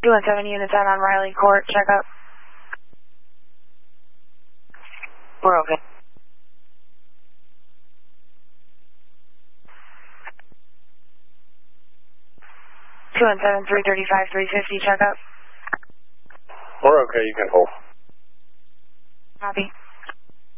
217 units out on Riley Court, check up. We're okay. 217, 335, 350, check up. We're okay, you can hold. Copy.